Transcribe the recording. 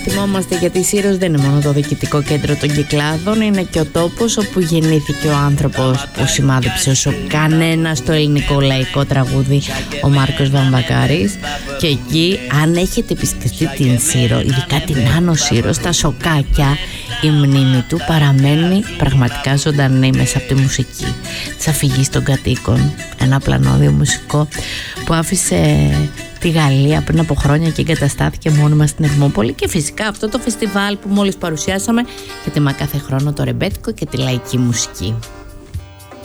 Θυμόμαστε γιατί η Σύρος δεν είναι μόνο το διοικητικό κέντρο των Κυκλάδων, είναι και ο τόπος όπου γεννήθηκε ο άνθρωπος που σημάδεψε όσο κανένα στο ελληνικό λαϊκό τραγούδι, ο Μάρκος Βαμβακάρης. Και εκεί, αν έχετε επισκεφτεί την Σύρο, ειδικά την Άνω Σύρο, στα Σοκάκια, η μνήμη του παραμένει πραγματικά ζωντανή μέσα από τη μουσική της αφηγής των κατοίκων. Ένα πλανόδιο μουσικό που άφησε τη Γαλλία πριν από χρόνια και εγκαταστάθηκε μόνιμα στην Ερμούπολη, και φυσικά αυτό το φεστιβάλ που μόλις παρουσιάσαμε και τιμά κάθε χρόνο το ρεμπέτικο και τη λαϊκή μουσική.